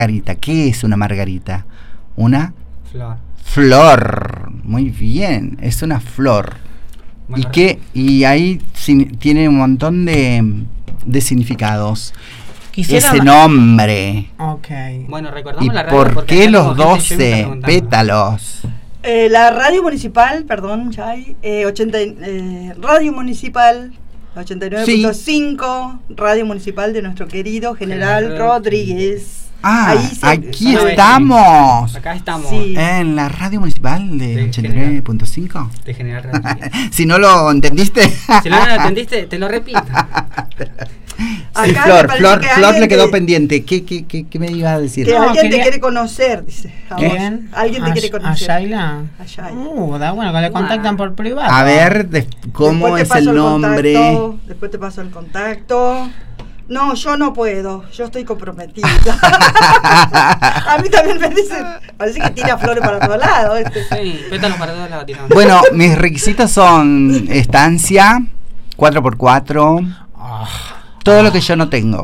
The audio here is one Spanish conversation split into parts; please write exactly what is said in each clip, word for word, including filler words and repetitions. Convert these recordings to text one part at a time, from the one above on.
margarita. ¿Qué es una margarita? Una flor. Flor. Muy bien, es una flor. Bueno, ¿Y qué? Y ahí sin, tiene un montón de, de significados. Quisiera Ese ma- nombre. Ok. Bueno, recordamos ¿Y la radio por porque qué acá los tengo gente que me está doce preguntando. pétalos? Eh, la radio municipal, perdón, Chay, eh, ochenta, eh, radio municipal ochenta y nueve punto cinco, radio municipal de nuestro querido General General Rodríguez. Ah, Ahí se- aquí Ah, estamos. Acá estamos. Sí. En la radio municipal de De ochenta y nueve punto cinco. De General Rodríguez. Si no lo entendiste. Si no lo entendiste, te lo repito. Sí, Acá Flor, me parece Flor, que Flor alguien le quedó te- pendiente. ¿Qué, qué, qué, qué me iba a decir? Que No, alguien quería- te quiere conocer, dice. a vos. ¿Quién? Alguien te ¿A, quiere a conocer. Shaila? A Shaila. Uh, da bueno, que le contactan por privado. A ver, de- ¿cómo Después te es paso el nombre? contacto, después te paso el contacto. No, yo no puedo, yo estoy comprometida. A mí también me dicen, parece que tira flores para todos lados. Este. Sí, pétalos para todos lados tiramos. Bueno, mis requisitos son estancia, cuatro por cuatro, Ah, todo lo que yo no tengo.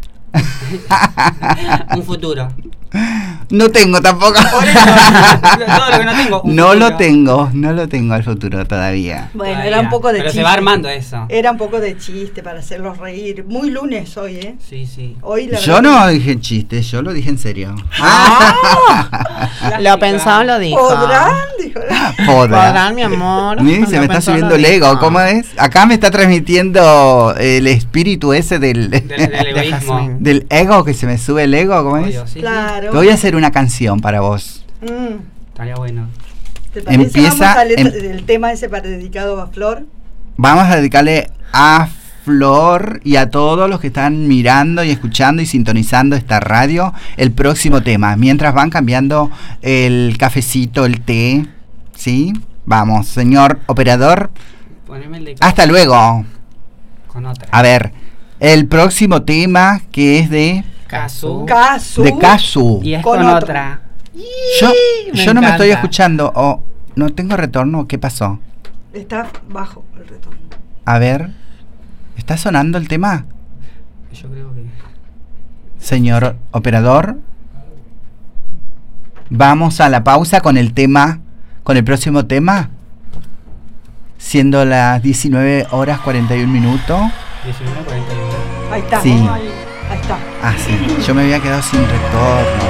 Un futuro. No tengo tampoco. Por eso, todo lo que no tengo. un No futuro. lo tengo, no lo tengo al futuro todavía. Bueno, Todavía. era un poco de Pero chiste. se va armando eso. Era un poco de chiste para hacerlos reír. Muy lunes hoy, ¿eh? Sí, sí. Hoy la Yo verdad no dije chistes, yo lo dije en serio. lo pensado lo que- dijo. ¿Podrán? Dijo. Podrán, mi amor. Miren, se Lo me está pensó, subiendo lo el dijo. ego, ¿cómo es? Acá me está transmitiendo el espíritu ese del, Del, del De egoísmo. Jazmín. del ego, que se me sube el ego, ¿cómo es? Obvio, sí, sí. Claro. Te voy a hacer una canción para vos. Mm, Estaría bueno. ¿Te parece? Empieza Vamos a leer en- el tema ese para dedicado a Flor. Vamos a dedicarle a Flor y a todos los que están mirando y escuchando y sintonizando esta radio el próximo tema. Mientras van cambiando el cafecito, el té, ¿sí? Vamos, señor operador. Poneme el de Hasta luego. con otra. A ver, el próximo tema que es de, Casu. Casu. de Casu. Y es Con con, otra. otra. Yo, me yo no me estoy encanta. escuchando. O no tengo retorno. ¿Qué pasó? Está bajo el retorno. A ver, ¿está sonando el tema? Yo creo que. Señor operador, vamos a la pausa con el tema, con el próximo tema, siendo las diecinueve horas cuarenta y un minutos. diecinueve cuarenta y uno. Ahí está. Sí. Ahí está. Ah, sí, yo me había quedado sin retorno.